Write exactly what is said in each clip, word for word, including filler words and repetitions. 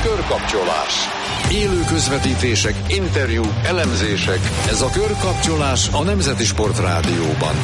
Körkapcsolás. Élő közvetítések, interjúk, elemzések. Ez a Körkapcsolás a Nemzeti Sport Rádióban.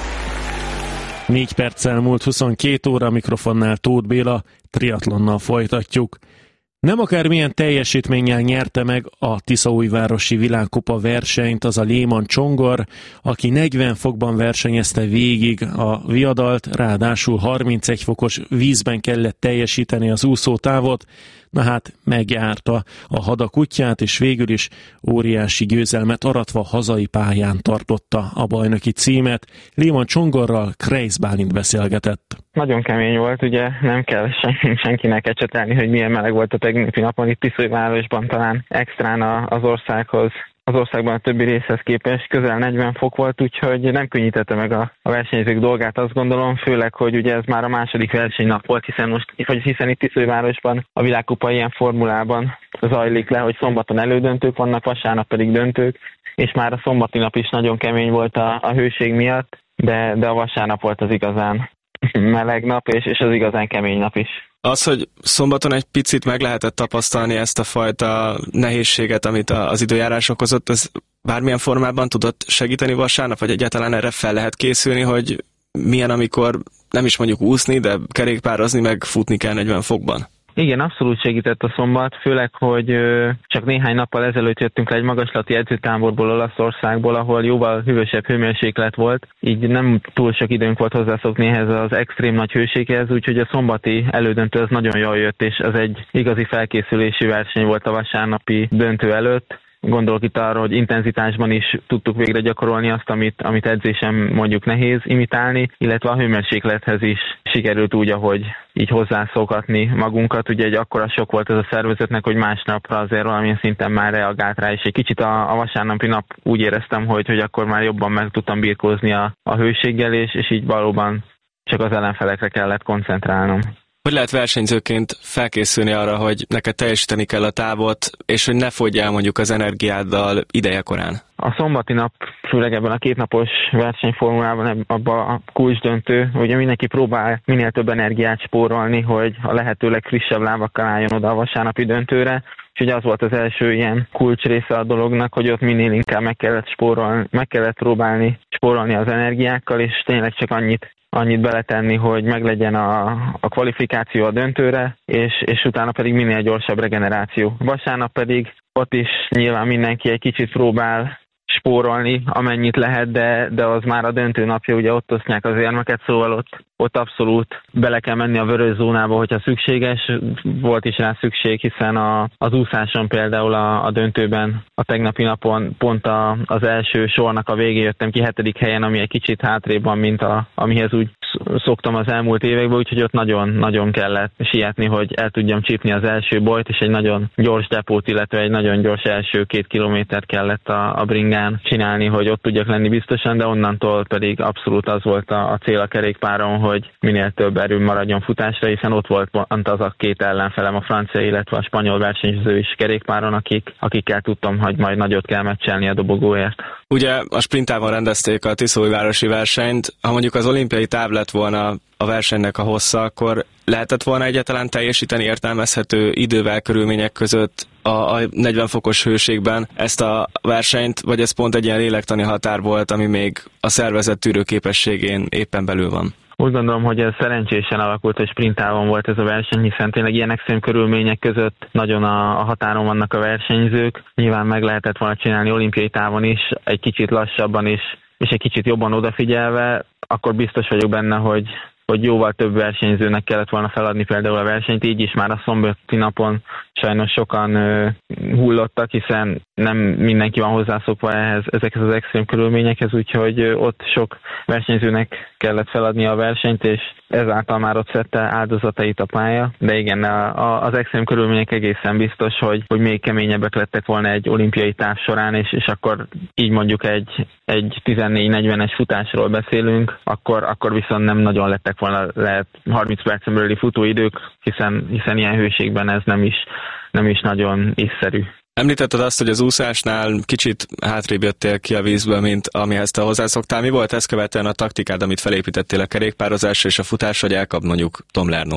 Négy perccel múlt huszonkét óra, mikrofonnál Tóth Béla, triatlonnal folytatjuk. Nem akármilyen teljesítménnyel nyerte meg a Tiszaújvárosi világkupa versenyt az a Lehmann Csongor, aki negyven fokban versenyezte végig a viadalt, ráadásul harmincegy fokos vízben kellett teljesíteni az úszótávot, na hát megjárta a hada kutyát, és végül is óriási győzelmet aratva hazai pályán tartotta a bajnoki címet. Lehmann Csongorral Kreisz Bálint beszélgetett. Nagyon kemény volt, ugye nem kell sen- senkinek ecsetelni, hogy milyen meleg volt a tegnapi napon itt Tiszaújvárosban, talán extrán az országhoz. Az országban a többi részhez képest közel negyven fok volt, úgyhogy nem könnyítette meg a, a versenyzők dolgát, azt gondolom, főleg, hogy ugye ez már a második versenynap volt, hiszen most, vagy hiszen itt Tiszaújvárosban a világkupa ilyen formulában zajlik le, hogy szombaton elődöntők vannak, vasárnap pedig döntők, és már a szombati nap is nagyon kemény volt a, a hőség miatt, de, de a vasárnap volt az igazán meleg nap, és, és az igazán kemény nap is. Az, hogy szombaton egy picit meg lehetett tapasztalni ezt a fajta nehézséget, amit az időjárás okozott, ez bármilyen formában tudott segíteni vasárnap, vagy egyáltalán erre fel lehet készülni, hogy milyen, amikor nem is mondjuk úszni, de kerékpározni, meg futni kell negyven fokban? Igen, abszolút segített a szombat, főleg, hogy ö, csak néhány nappal ezelőtt jöttünk le egy magaslati edzőtáborból Olaszországból, ahol jóval hűvösebb hőmérséklet volt, így nem túl sok időnk volt hozzászokni ehhez az extrém nagy hőséghez, úgyhogy a szombati elődöntő az nagyon jól jött, és az egy igazi felkészülési verseny volt a vasárnapi döntő előtt. Gondolok itt arra, hogy intenzitásban is tudtuk végre gyakorolni azt, amit, amit edzésen mondjuk nehéz imitálni, illetve a hőmérséklethez is sikerült úgy, ahogy így hozzászokatni magunkat. Ugye egy akkora sok volt ez a szervezetnek, hogy másnapra azért valamilyen szinten már reagált rá, és egy kicsit a, a vasárnapi nap úgy éreztem, hogy, hogy akkor már jobban meg tudtam birkózni a, a hőséggel, és, és így valóban csak az ellenfelekre kellett koncentrálnom. Hogy lehet versenyzőként felkészülni arra, hogy neked teljesíteni kell a távot, és hogy ne fogyjál mondjuk az energiáddal idejekorán? A szombati nap, főleg ebben a kétnapos versenyformulában, abban a kulcsdöntő, ugye mindenki próbál minél több energiát spórolni, hogy a lehető legfrissebb lábakkal álljon oda a vasárnapi döntőre. Úgyhogy az volt az első ilyen kulcs része a dolognak, hogy ott minél inkább meg kellett spórolni, meg kellett próbálni spórolni az energiákkal, és tényleg csak annyit annyit beletenni, hogy meglegyen a, a kvalifikáció a döntőre, és, és utána pedig minél gyorsabb regeneráció. Vasárnap pedig ott is nyilván mindenki egy kicsit próbál spórolni, amennyit lehet, de, de az már a döntő napja, ugye ott osztják az érmeket, szóval ott, ott abszolút bele kell menni a vörös zónába, hogyha szükséges. Volt is rá szükség, hiszen a, az úszáson például a, a döntőben a tegnapi napon pont a, az első sornak a végén jöttem ki hetedik helyen, ami egy kicsit hátrébb van, mint a, amihez úgy szoktam az elmúlt években, úgyhogy ott nagyon-nagyon kellett sietni, hogy el tudjam csípni az első bojt, és egy nagyon gyors depót, illetve egy nagyon gyors első két kilométert kellett a, a bringán csinálni, hogy ott tudjak lenni biztosan, de onnantól pedig abszolút az volt a, a cél a kerékpáron, hogy minél több erőm maradjon futásra, hiszen ott volt pont az a két ellenfelem, a francia, illetve a spanyol versenyző is kerékpáron, akik, akikkel tudtam, hogy majd nagyot kell meccselni a dobogóért. Ugye a sprintában rendezték a Tiszaújvárosi versenyt, ha mondjuk az olimpiai táv lett volna a versenynek a hossza, akkor lehetett volna egyáltalán teljesíteni értelmezhető idővel, körülmények között a, a negyven fokos hőségben ezt a versenyt, vagy ez pont egy ilyen lélektani határ volt, ami még a szervezet tűrőképességén éppen belül van? Úgy gondolom, hogy ez szerencsésen alakult, hogy sprintávon volt ez a verseny, hiszen tényleg ilyen extrém körülmények között nagyon a, a határon vannak a versenyzők. Nyilván meg lehetett volna csinálni olimpiai távon is, egy kicsit lassabban is, és egy kicsit jobban odafigyelve, akkor biztos vagyok benne, hogy hogy jóval több versenyzőnek kellett volna feladni például a versenyt, így is már a szombati napon sajnos sokan ö, hullottak, hiszen nem mindenki van hozzászokva ehhez, ezekhez az extrém körülményekhez, úgyhogy ö, ott sok versenyzőnek kellett feladni a versenyt, és ezáltal már ott szedte áldozatait a pálya, de igen, a, a, az extrém körülmények egészen biztos, hogy, hogy még keményebbek lettek volna egy olimpiai táv során, és, és akkor így mondjuk egy, egy tizennégy negyvenes futásról beszélünk, akkor, akkor viszont nem nagyon lettek volna lehet harminc percen belüli futóidők, hiszen, hiszen ilyen hőségben ez nem is, nem is nagyon észszerű. Említetted azt, hogy az úszásnál kicsit hátrébb jöttél ki a vízből, mint amihez te hozzászoktál. Mi volt ezt követően a taktikád, amit felépítettél a kerékpározásra és a futásra, hogy elkap mondjuk Tom Lernót?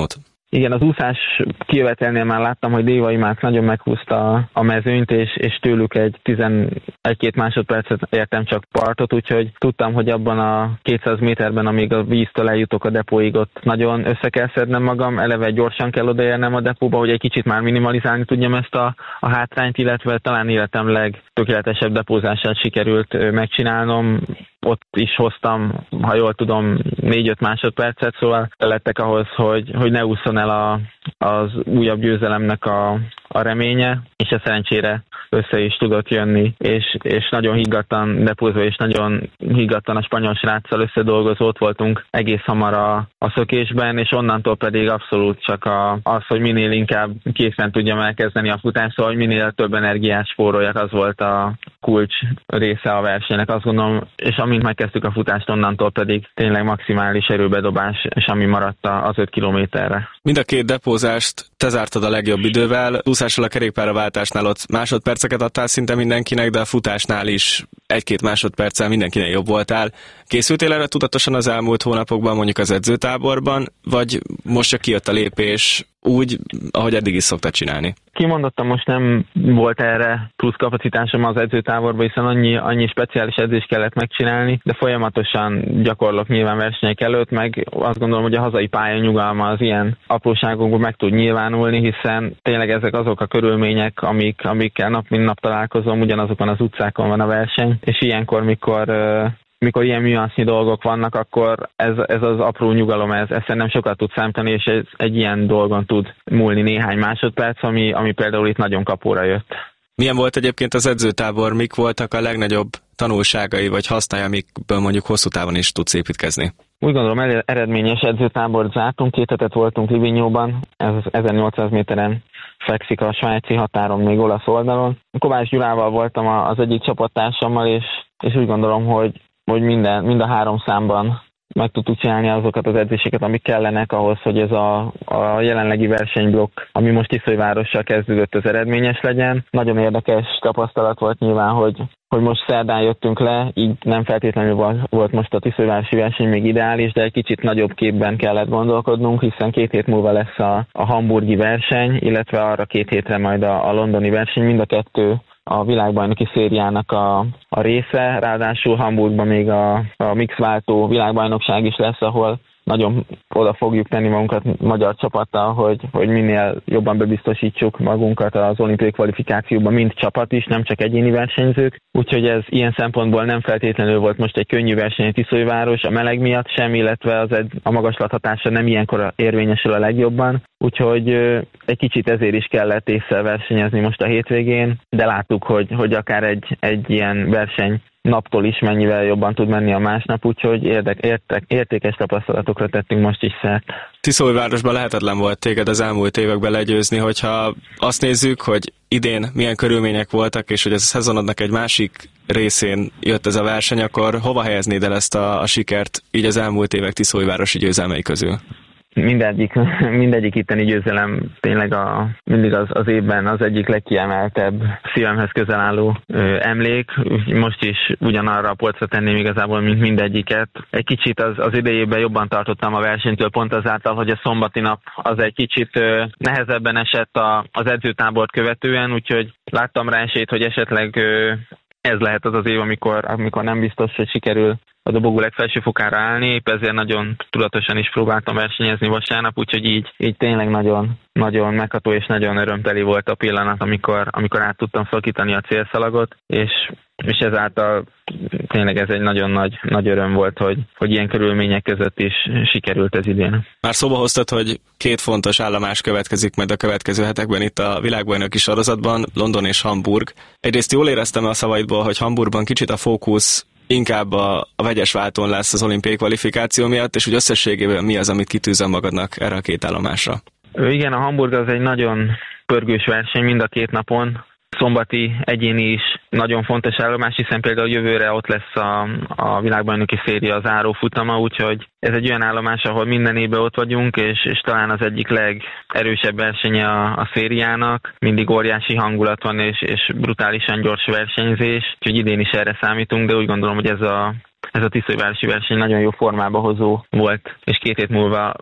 Igen, az úszás kijövetelnél már láttam, hogy Dévai Márk nagyon meghúzta a mezőnyt, és, és tőlük egy tizenegy-két másodpercet értem csak partot, úgyhogy tudtam, hogy abban a kétszáz méterben, amíg a víztől eljutok a depóig, ott nagyon össze kell szednem magam, eleve gyorsan kell odaérnem a depóba, hogy egy kicsit már minimalizálni tudjam ezt a, a hátrányt, illetve talán életem legtökéletesebb depózását sikerült megcsinálnom. Ott is hoztam, ha jól tudom, négy-öt másodpercet, szóval lettek ahhoz, hogy, hogy ne ússzon el a, az újabb győzelemnek a, a reménye, és a szerencsére össze is tudott jönni, és, és nagyon higgadtan depózva, és nagyon higgadtan a spanyol sráccal összedolgozó, ott voltunk egész hamar a, a szökésben, és onnantól pedig abszolút csak a, az, hogy minél inkább készen tudjam elkezdeni a futást, szóval, hogy minél több energiát spóroljak, az volt a kulcs része a versenynek, azt gondolom, és amint megkezdtük a futást, onnantól pedig tényleg maximális erőbedobás, és ami maradt az öt kilométerre. Mind a két depózást te zártad a legjobb idővel, úszással a kerékpárváltásnál ott másodperceket adtál szinte mindenkinek, de a futásnál is egy-két másodperccel mindenkinek jobb voltál. Készültél erre tudatosan az elmúlt hónapokban, mondjuk az edzőtáborban, vagy most csak kijött a lépés úgy, ahogy eddig is szoktad csinálni? Kimondottan most nem volt erre plusz kapacitásom az edzőtáborban, hiszen annyi, annyi speciális edzés kellett megcsinálni, de folyamatosan gyakorlok nyilván versenyek előtt, meg azt gondolom, hogy a hazai pálya nyugalma az ilyen apróságokból meg tud nyilvánulni, hiszen tényleg ezek azok a körülmények, amik, amikkel nap mint nap találkozom, ugyanazokon az utcákon van a verseny, és ilyenkor, mikor mikor ilyen nüansznyi dolgok vannak, akkor ez, ez az apró nyugalom, ez, ez szerintem sokat tud számítani, és ez egy ilyen dolgon tud múlni néhány másodperc, ami, ami például itt nagyon kapóra jött. Milyen volt egyébként az edzőtábor, mik voltak a legnagyobb tanulságai, vagy használja, amikből mondjuk hosszú távon is tudsz építkezni? Úgy gondolom, eredményes edzőtábort zártunk, két hetet voltunk Livignyóban, ez ezernyolcszáz méteren fekszik a svájci határon, még olasz oldalon. Kovács Gyulával voltam az egyik csapattársammal, és, és úgy gondolom, hogy hogy minden, mind a három számban meg tudtuk csinálni azokat az edzéseket, amik kellenek ahhoz, hogy ez a, a jelenlegi versenyblokk, ami most Tiszaújvárossal kezdődött, az eredményes legyen. Nagyon érdekes tapasztalat volt nyilván, hogy, hogy most szerdán jöttünk le, így nem feltétlenül volt most a Tiszaújvárosi verseny még ideális, de egy kicsit nagyobb képben kellett gondolkodnunk, hiszen két hét múlva lesz a, a hamburgi verseny, illetve arra két hétre majd a, a londoni verseny, mind a kettő a világbajnoki szériának a, a része, ráadásul Hamburgban még a, a mixváltó világbajnokság is lesz, ahol nagyon oda fogjuk tenni magunkat magyar csapattal, hogy, hogy minél jobban bebiztosítsuk magunkat az olimpiai kvalifikációban, mint csapat is, nem csak egyéni versenyzők. Úgyhogy ez ilyen szempontból nem feltétlenül volt most egy könnyű verseny Tiszaújváros, a meleg miatt sem, illetve az egy, a magaslat hatása nem ilyenkor érvényesül a legjobban. Úgyhogy egy kicsit ezért is kellett ésszel versenyezni most a hétvégén, de láttuk, hogy, hogy akár egy, egy ilyen verseny naptól is mennyivel jobban tud menni a másnap, úgyhogy érdek, értek, értékes tapasztalatokra tettünk most is szert. Tiszaújvárosban lehetetlen volt téged az elmúlt években legyőzni, hogyha azt nézzük, hogy idén milyen körülmények voltak, és hogy ez a szezonodnak egy másik részén jött ez a verseny, akkor hova helyeznéd el ezt a, a sikert így az elmúlt évek tiszaújvárosi győzelmei közül? Mindegyik, mindegyik itteni győzelem tényleg a, mindig az, az évben az egyik legkiemeltebb, szívemhez közel álló ö, emlék. Most is ugyanarra a polcra tenném igazából, mint mindegyiket. Egy kicsit az, az idejében jobban tartottam a versenytől, pont azáltal, hogy a szombati nap az egy kicsit ö, nehezebben esett a, az edzőtábort követően, úgyhogy láttam rá esélyt, hogy esetleg ö, ez lehet az az év, amikor, amikor nem biztos, hogy sikerül a dobogó legfelső fokára állni, épp ezért nagyon tudatosan is próbáltam versenyezni vasárnap, úgyhogy így, így tényleg nagyon, nagyon megható és nagyon örömteli volt a pillanat, amikor, amikor át tudtam szakítani a célszalagot, és, és ezáltal tényleg ez egy nagyon nagy, nagy öröm volt, hogy, hogy ilyen körülmények között is sikerült ez idén. Már szóba hoztad, hogy két fontos állomás következik majd a következő hetekben itt a világbajnoki sorozatban, London és Hamburg. Egyrészt jól éreztem a szavaidból, hogy Hamburgban kicsit a fókusz inkább a, a vegyes váltón lesz az olimpiai kvalifikáció miatt, és hogy összességében mi az, amit kitűzöl magadnak erre a két állomásra? Igen, a Hamburg az egy nagyon pörgős verseny mind a két napon. Szombati egyéni is nagyon fontos állomás, hiszen például jövőre ott lesz a, a világbajnoki széria, az záró futama, úgyhogy ez egy olyan állomás, ahol minden évben ott vagyunk, és, és talán az egyik legerősebb versenye a, a szériának. Mindig óriási hangulat van, és, és brutálisan gyors versenyzés, úgyhogy idén is erre számítunk, de úgy gondolom, hogy ez a, ez a tiszaújvárosi verseny nagyon jó formába hozó volt, és két hét múlva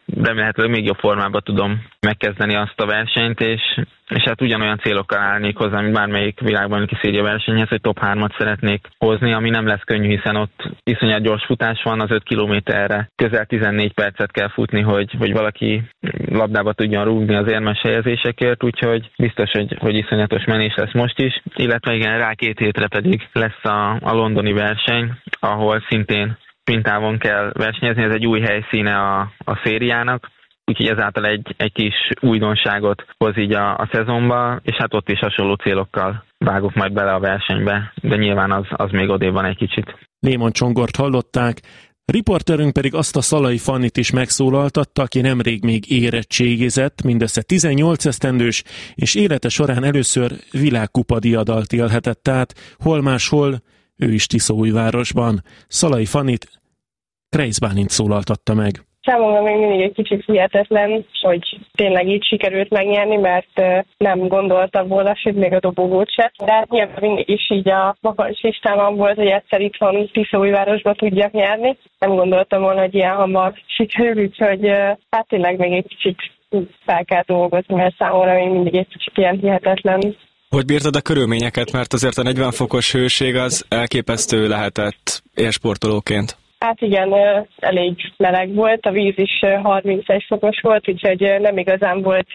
remélhetőleg még jobb formában tudom megkezdeni azt a versenyt, és, és hát ugyanolyan célokkal állnék hozzá, mint bármelyik világbajnoki széria versenyhez, hogy top hármat szeretnék hozni, ami nem lesz könnyű, hiszen ott iszonyat gyors futás van, az öt kilométerre közel tizennégy percet kell futni, hogy, hogy valaki labdába tudjon rúgni az érmes helyezésekért, úgyhogy biztos, hogy, hogy iszonyatos menés lesz most is, illetve igen, rá két hétre pedig lesz a, a londoni verseny, ahol szintén sprintávon kell versenyezni, ez egy új helyszíne a, a szériának, úgyhogy ezáltal egy, egy kis újdonságot hoz így a, a szezonba, és hát ott is hasonló célokkal vágok majd bele a versenybe, de nyilván az, az még odébb van egy kicsit. Lémon Csongort hallották, riporterünk pedig azt a Szalai Fannit is megszólaltatta, aki nemrég még érettségizett, mindössze tizennyolc esztendős, és élete során először világkupa diadalt élhetett át, hol máshol, ő is Tiszaújvárosban. Szalai Fannit Kreisz Bálint szólaltatta meg. Számomra még mindig egy kicsit hihetetlen, hogy tényleg így sikerült megnyerni, mert nem gondoltam volna, hogy még a dobogót se. De hát nyilván mindig is így a magas listámon volt, hogy egyszer itthon Tiszaújvárosba tudjak nyerni. Nem gondoltam volna, hogy ilyen hamar sikerül, úgyhogy hát tényleg még egy kicsit fel kell dolgozni, mert számomra még mindig egy kicsit ilyen hihetetlen. Hogy bírtad a körülményeket, mert azért a negyven fokos hőség az elképesztő lehetett élsportolóként? Hát igen, elég meleg volt, a víz is harmincegy fokos volt, úgyhogy nem igazán volt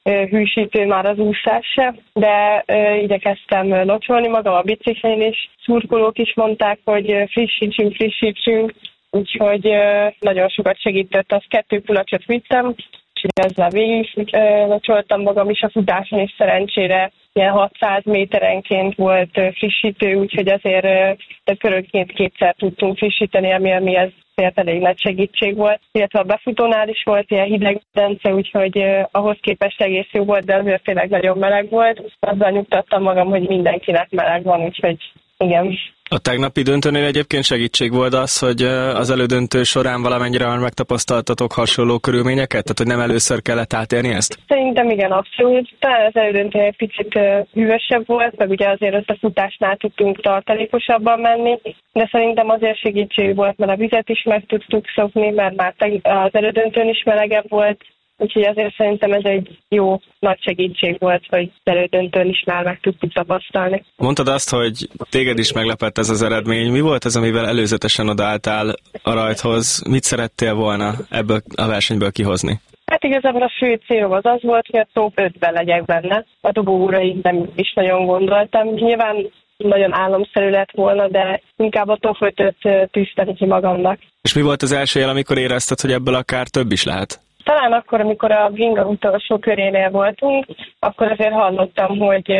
hűsítő már az úszás se, de igyekeztem locsolni magam a biciklin is. Szurkolók is mondták, hogy frissítsünk, frissítsünk, úgyhogy nagyon sokat segített, az kettő kulacsot vittem, és ezzel végig locsoltam magam is a futáson, és szerencsére ilyen hatszáz méterenként volt frissítő, úgyhogy azért körönként kétszer tudtunk frissíteni, ami, ami ezért elég nagy segítség volt. Illetve a befutónál is volt ilyen hideg medence, úgyhogy ahhoz képest egész jó volt, de azért tényleg nagyon meleg volt. Azzal nyugtattam magam, hogy mindenkinek meleg van, úgyhogy igen. A tegnapi döntőnél egyébként segítség volt az, hogy az elődöntő során valamennyire már megtapasztaltatok hasonló körülményeket? Tehát, hogy nem először kellett átérni ezt? Szerintem igen, abszolút. Talán az elődöntő egy picit hűvösebb volt, meg ugye azért összefutásnál tudtunk tartalékosabban menni, de szerintem azért segítség volt, mert a vizet is meg tudtuk szokni, mert már az elődöntőn is melegebb volt, úgyhogy azért szerintem ez egy jó nagy segítség volt, hogy elődöntőn is már meg tudtuk tapasztalni. Mondtad azt, hogy téged is meglepett ez az eredmény. Mi volt ez, amivel előzetesen odaálltál a rajthoz? Mit szerettél volna ebből a versenyből kihozni? Hát igazából a fő célom az az volt, hogy a top ötben legyek benne. A dobóra így nem is nagyon gondoltam. Nyilván nagyon álomszerű lett volna, de inkább a top ötöt tűztem ki magamnak. És mi volt az első jel, amikor érezted, hogy ebből akár több is lehet? Talán akkor, amikor a Bringa utolsó körénél voltunk, akkor azért hallottam, hogy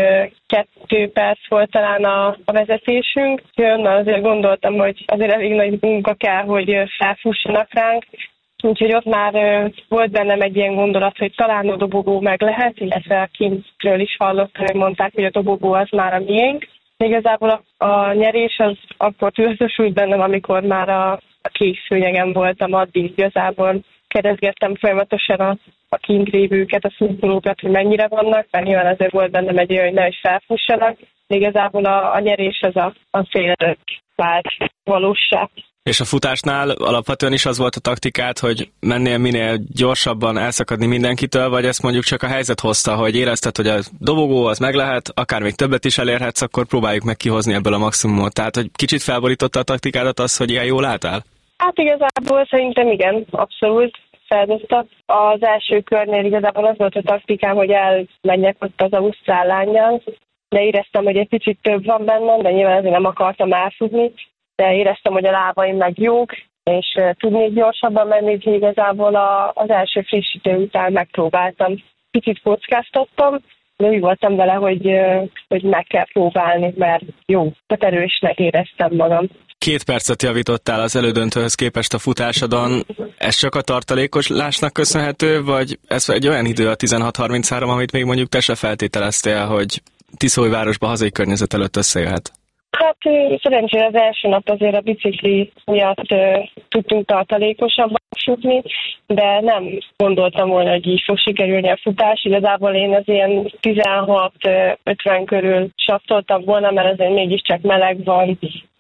kettő perc volt talán a, a vezetésünk. Onnan azért gondoltam, hogy azért elég nagy munka kell, hogy felfussanak ránk. Úgyhogy ott már volt bennem egy ilyen gondolat, hogy talán a dobogó meg lehet, illetve a kintről is hallottam, hogy mondták, hogy a dobogó az már a miénk. Igazából a, a nyerés az akkor tudatosult bennem, amikor már a, a kék szőnyegen voltam, addig igazából kérdezgettem folyamatosan a, a kint lévőket, a szurkolókat, hogy mennyire vannak, mert nyilván azért volt bennem egy olyan, hogy ne is felfussanak. De igazából a, a nyerés az a, a célra vált valóság. És a futásnál alapvetően is az volt a taktikát, hogy mennél minél gyorsabban elszakadni mindenkitől, vagy ezt mondjuk csak a helyzet hozta, hogy érezted, hogy a dobogó az meg lehet, akár még többet is elérhetsz, akkor próbáljuk meg kihozni ebből a maximumot. Tehát, hogy kicsit felborította a taktikádat az, hogy ilyen jól álltál? Hát igazából szerintem igen, abszolút feldobta. Az első körnél igazából az volt a taktikám, hogy elmenjek ott az ausztrál lánnyal, de éreztem, hogy egy picit több van bennem, de nyilván azért nem akartam elfutni, de éreztem, hogy a lábaim meg jók, és tudnék gyorsabban menni, hogy igazából a, az első frissítő után megpróbáltam. Picit kockáztattam, de úgy voltam vele, hogy, hogy meg kell próbálni, mert jó, tehát erősnek éreztem magam. Két percet javítottál az elődöntőhöz képest a futásodon. Ez csak a tartalékoslásnak köszönhető, vagy ez egy olyan idő a tizenhat harminchárom, amit még mondjuk te se feltételeztél, hogy Tiszaújvárosba hazai környezet előtt összejöhet? Hát szerencsére az első nap azért a bicikli miatt uh, tudtunk tartalékosabban futni, de nem gondoltam volna, hogy így fog sikerülni a futás. Igazából én az ilyen tizenhat ötven körül saftoltam volna, mert azért mégiscsak meleg van,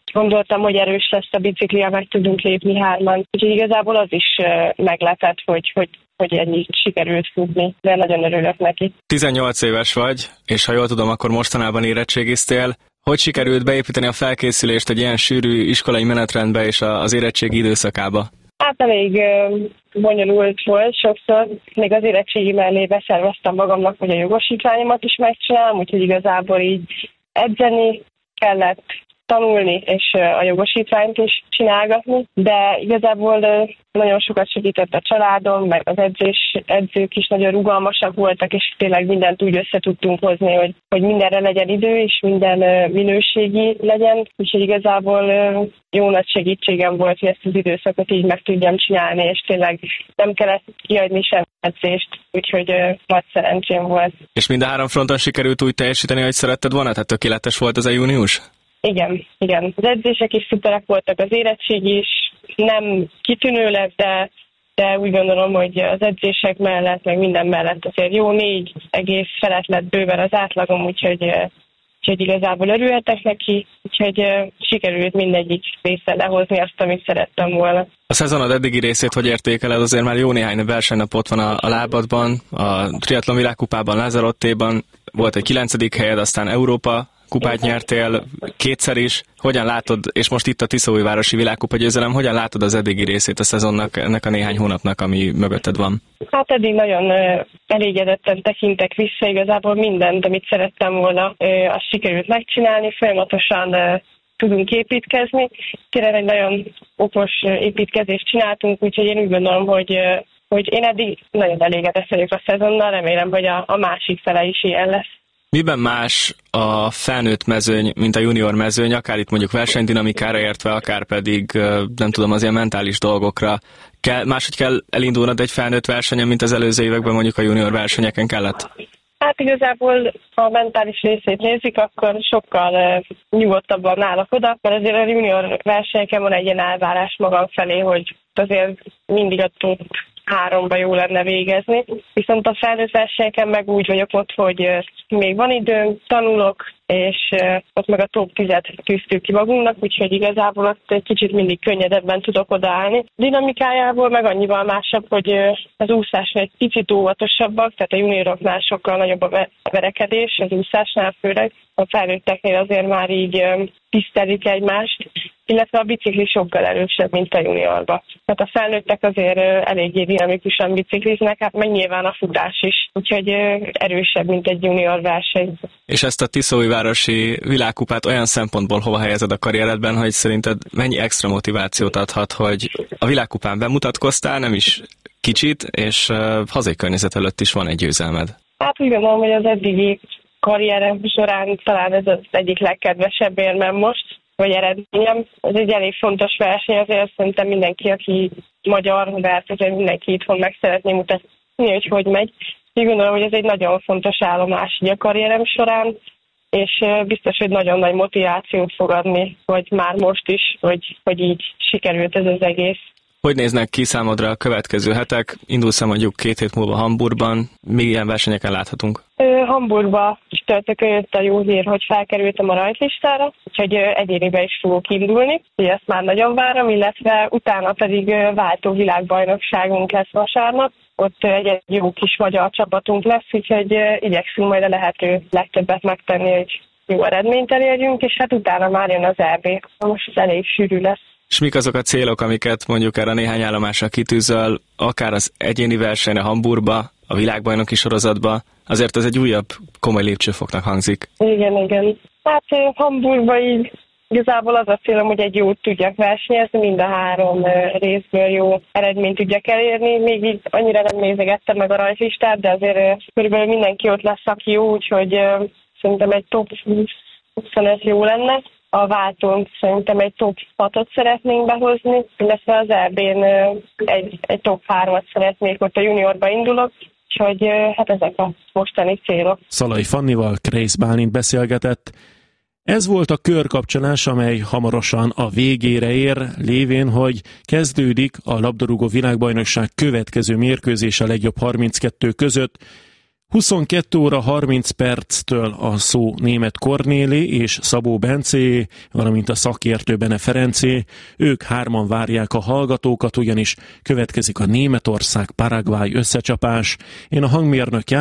gondoltam, hogy erős lesz a biciklia, meg tudunk lépni hárman. Úgyhogy igazából az is meglepett, hogy, hogy, hogy ennyi sikerült futni, de nagyon örülök neki. tizennyolc éves vagy, és ha jól tudom, akkor mostanában érettségiztél. Hogy sikerült beépíteni a felkészülést egy ilyen sűrű iskolai menetrendbe és az érettségi időszakába? Hát elég bonyolult volt sokszor. Még az érettségi mellé beszerveztem magamnak, hogy a jogosítványomat is megcsinálom, úgyhogy igazából így edzeni kellett, tanulni és a jogosítványt is csinálgatni, de igazából nagyon sokat segített a családom, meg az edzés, edzők is nagyon rugalmasak voltak, és tényleg mindent úgy össze tudtunk hozni, hogy, hogy mindenre legyen idő, és minden minőségi legyen, úgyhogy igazából jó nagy segítségem volt, hogy ezt az időszakot így meg tudjam csinálni, és tényleg nem kellett kiadni sem edzést, úgyhogy nagy szerencsém volt. És mind a három fronton sikerült úgy teljesíteni, hogy szeretted volna? Tehát tökéletes volt ez a június? Igen, igen. Az edzések is szuperek voltak, az érettség is nem kitűnő lett, de, de úgy gondolom, hogy az edzések mellett, meg minden mellett azért jó négy egész felett lett bőven az átlagom, úgyhogy, úgyhogy igazából örülhetek neki, úgyhogy sikerült mindegyik része lehozni azt, amit szerettem volna. A szezonod eddigi részét hogy értékeled? Azért már jó néhány versenynap ott van a, a lábadban, a triatlon világkupában, Lanzarottéban volt egy kilencedik helyed, aztán Európa kupát nyertél kétszer is. Hogyan látod, és most itt a Tiszaújvárosi világkupa győzelem, hogyan látod az eddigi részét a szezonnak, ennek a néhány hónapnak, ami mögötted van? Hát eddig nagyon elégedetten tekintek vissza, igazából mindent, amit szerettem volna, azt sikerült megcsinálni, folyamatosan tudunk építkezni. Tényleg egy nagyon okos építkezést csináltunk, úgyhogy én úgy gondolom, hogy, hogy én eddig nagyon elégedett vagyok a szezonnal, remélem, hogy a, a másik fele is ilyen lesz. Miben más a felnőtt mezőny, mint a junior mezőny, akár itt mondjuk versenydinamikára értve, akár pedig, nem tudom, az ilyen mentális dolgokra? Kell, máshogy kell elindulnod egy felnőtt versenyen, mint az előző években mondjuk a junior versenyeken kellett? Hát igazából, ha a mentális részét nézik, akkor sokkal uh, nyugodtabban állok oda, mert azért a junior versenyeken van egy ilyen elvárás magam felé, hogy azért mindig a top háromba jó lenne végezni. Viszont a felnőtt versenyeken meg úgy vagyok ott, hogy uh, még van időm, tanulok, és uh, ott meg a top tízet tűztük ki magunknak, úgyhogy igazából ott egy kicsit mindig könnyedebben tudok odaállni. Dinamikájából meg annyival másabb, hogy uh, az úszásnál egy picit óvatosabbak, tehát a junioroknál sokkal nagyobb a verekedés, az úszásnál főleg. A felnőtteknél azért már így um, tisztelik egymást, illetve a bicikli sokkal erősebb, mint a juniorba. Tehát a felnőttek azért uh, eléggé dinamikusan bicikliznek, hát meg nyilván a futás is, úgyhogy uh, erősebb, mint egy junior verseny. És ezt a Tiszaújvárosi világkupát olyan szempontból hova helyezed a karrieredben, hogy szerinted mennyi extra motivációt adhat, hogy a világkupán bemutatkoztál, nem is kicsit, és uh, hazai környezet előtt is van egy győzelmed? Hát úgy gondolom, hogy az eddigi karrierem során talán ez az egyik legkedvesebb érmem most, vagy eredményem. Ez egy elég fontos verseny, azért szerintem mindenki, aki magyar, mert azért mindenki itthon meg szeretné mutatni, hogy hogy megy. Úgy gondolom, hogy ez egy nagyon fontos állomás így a karrierem során, és biztos, hogy nagyon nagy motivációt fog adni, vagy már most is, hogy, hogy így sikerült ez az egész. Hogy néznek ki számodra a következő hetek? Indulsz mondjuk két hét múlva Hamburgban. Még ilyen versenyeken láthatunk? Hamburgba csütörtökön jött a jó hír, hogy felkerültem a rajtlistára, úgyhogy egyénibe is fogok indulni, ugye ezt már nagyon várom, illetve utána pedig váltó világbajnokságunk lesz vasárnap. Ott egy jó kis magyar csapatunk lesz, úgyhogy igyekszünk majd a lehető legtöbbet megtenni, hogy jó eredményt elérjünk, és hát utána már jön az é bé. Most ez elég sűrű lesz. És mik azok a célok, amiket mondjuk erre néhány állomásra kitűzöl, akár az egyéni versenyre Hamburgba, a világbajnoki sorozatba, azért ez egy újabb komoly lépcsőfoknak hangzik. Igen, igen. Hát Hamburgba így igazából az a célom, hogy egy jót tudjak versenyezni, mind a három részből jó eredményt tudjak elérni. Még így annyira nem nézegettem meg a rajtlistát, de azért körülbelül mindenki ott lesz, aki jó, úgyhogy szerintem egy top huszonöt jó lenne. A váltón szerintem egy top hatot szeretnénk behozni, illetve az é bén egy, egy top hármat szeretnék, ott a juniorba indulok, úgyhogy hát ezek a mostani célok. Szalai Fannival Kreisz Bálint beszélgetett. Ez volt a körkapcsolás, amely hamarosan a végére ér, lévén, hogy kezdődik a labdarúgó világbajnokság következő mérkőzés a legjobb harminckettő között. huszonkettő óra harminc perctől a szó Németh Kornéli és Szabó Bencé, valamint a szakértő Bene Ferencé. Ők hárman várják a hallgatókat, ugyanis következik a Németország-Paraguay összecsapás. Én a hangmérnök